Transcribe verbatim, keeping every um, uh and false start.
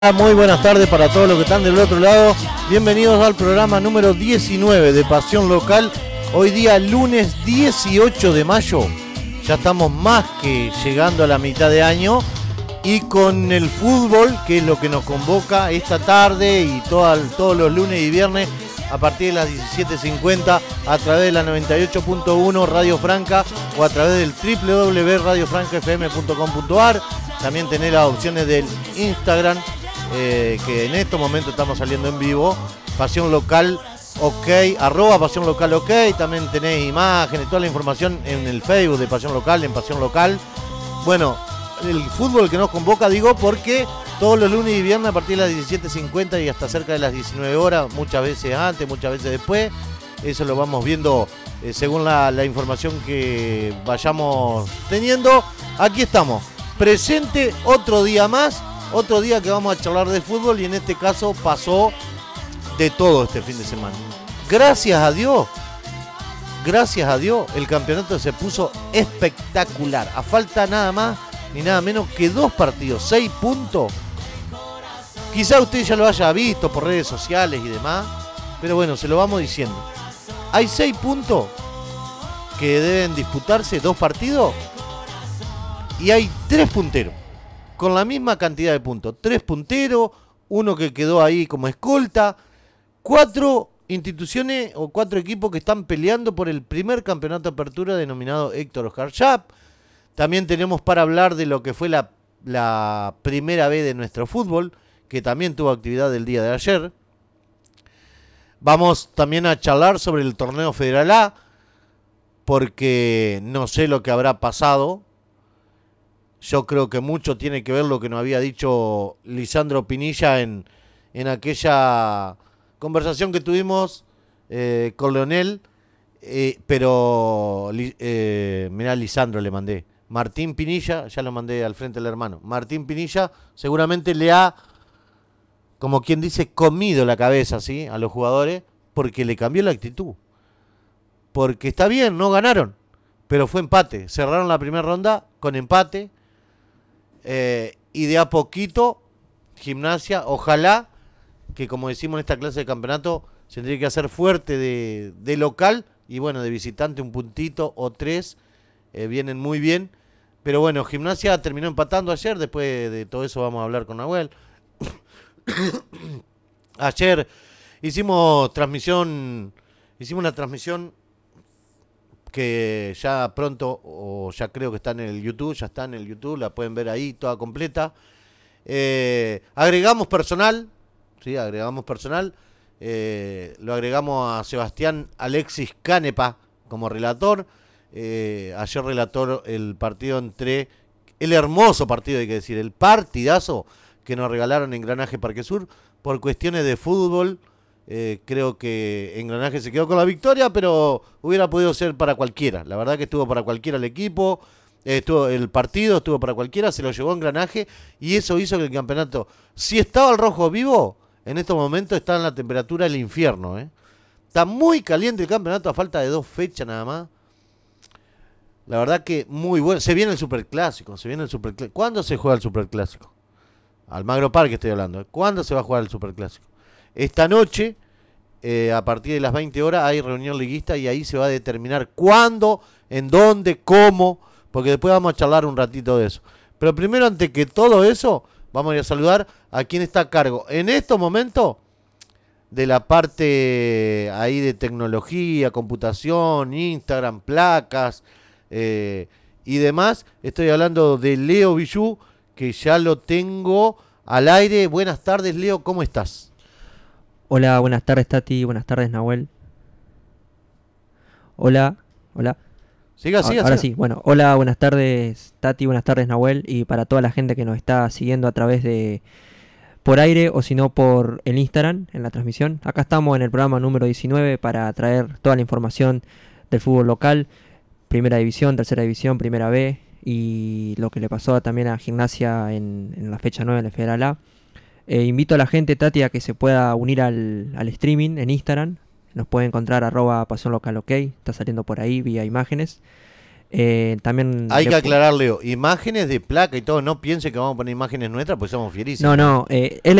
Muy buenas tardes para todos los que están del otro lado. Bienvenidos al programa número diecinueve de Pasión Local. Hoy día lunes dieciocho de mayo. Ya estamos más que llegando a la mitad de año. Y con el fútbol, que es lo que nos convoca esta tarde y todo, todos los lunes y viernes a partir de las diecisiete cincuenta a través de la noventa y ocho punto uno Radio Franca o a través del doble u doble u doble u punto radio franca f m punto com punto a r. También tenés las opciones del Instagram. Eh, que en estos momentos estamos saliendo en vivo, Pasión Local OK, arroba Pasión Local OK, también tenés imágenes, toda la información en el Facebook de Pasión Local, en Pasión Local. Bueno, el fútbol que nos convoca, digo, porque todos los lunes y viernes a partir de las diecisiete cincuenta y hasta cerca de las diecinueve horas, muchas veces antes, muchas veces después, eso lo vamos viendo eh, según la, la información que vayamos teniendo. Aquí estamos, presente otro día más. Otro día que vamos a charlar de fútbol y en este caso pasó de todo este fin de semana. Gracias a Dios, gracias a Dios, el campeonato se puso espectacular. A falta nada más ni nada menos que dos partidos, seis puntos. Quizá usted ya lo haya visto por redes sociales y demás, pero bueno, se lo vamos diciendo. Hay seis puntos que deben disputarse, dos partidos, y hay tres punteros. Con la misma cantidad de puntos, tres punteros, uno que quedó ahí como escolta, cuatro instituciones o cuatro equipos que están peleando por el primer campeonato de apertura denominado Héctor Oscar Schaap. También tenemos para hablar de lo que fue la, la primera vez de nuestro fútbol, que también tuvo actividad el día de ayer. Vamos también a charlar sobre el torneo Federal A, porque no sé lo que habrá pasado. Yo creo que mucho tiene que ver lo que nos había dicho Lisandro Pinilla en, en aquella conversación que tuvimos eh, con Leonel, eh, pero eh, mirá, Lisandro le mandé. Martín Pinilla, ya lo mandé al frente del hermano. Martín Pinilla seguramente le ha, como quien dice, comido la cabeza, ¿sí?, a los jugadores, porque le cambió la actitud. Porque está bien, no ganaron, pero fue empate. Cerraron la primera ronda con empate. Eh, y de a poquito, Gimnasia, ojalá que, como decimos en esta clase de campeonato, se tendría que hacer fuerte de, de local y bueno, de visitante un puntito o tres, eh, vienen muy bien. Pero bueno, Gimnasia terminó empatando ayer, después de todo eso vamos a hablar con Nahuel. Ayer hicimos transmisión, hicimos una transmisión que ya pronto, o ya creo que está en el YouTube, ya está en el YouTube, la pueden ver ahí toda completa. Eh, agregamos personal, sí, agregamos personal, eh, lo agregamos a Sebastián Alexis Canepa como relator. Eh, ayer relató el partido entre, el hermoso partido, hay que decir, el partidazo que nos regalaron Engranaje Parque Sur por cuestiones de fútbol. Eh, creo que Engranaje se quedó con la victoria, pero hubiera podido ser para cualquiera. La verdad que estuvo para cualquiera el equipo, eh, estuvo el partido, estuvo para cualquiera, se lo llevó Engranaje y eso hizo que el campeonato, si estaba el rojo vivo, en estos momentos está en la temperatura del infierno. ¿eh? Está muy caliente el campeonato a falta de dos fechas nada más. La verdad que muy bueno. Se viene el Superclásico, se viene el Superclásico. ¿Cuándo se juega el Superclásico? Almagro Parque estoy hablando. ¿Cuándo se va a jugar el Superclásico? Esta noche, eh, a partir de las veinte horas, hay reunión liguista y ahí se va a determinar cuándo, en dónde, cómo, porque después vamos a charlar un ratito de eso. Pero primero, antes que todo eso, vamos a ir a saludar a quien está a cargo en estos momentos de la parte ahí de tecnología, computación, Instagram, placas eh, y demás. Estoy hablando de Leo Villú, que ya lo tengo al aire. Buenas tardes, Leo, ¿cómo estás? Hola, buenas tardes Tati, buenas tardes Nahuel. Hola, hola. Siga, siga, Ahora siga. sí, bueno, hola, buenas tardes Tati, buenas tardes Nahuel, y para toda la gente que nos está siguiendo a través de por aire o si no por el Instagram en la transmisión. Acá estamos en el programa número diecinueve para traer toda la información del fútbol local, primera división, tercera división, primera B y lo que le pasó también a Gimnasia en, en la fecha nueve en el Federal A. Eh, invito a la gente, Tati, a que se pueda unir al, al streaming en Instagram. Nos puede encontrar arroba Pasión Local OK, está saliendo por ahí vía imágenes. Eh, también Hay que le- aclarar, Leo, imágenes de placa y todo, no piense que vamos a poner imágenes nuestras, pues somos fierísimos. No, no, eh, es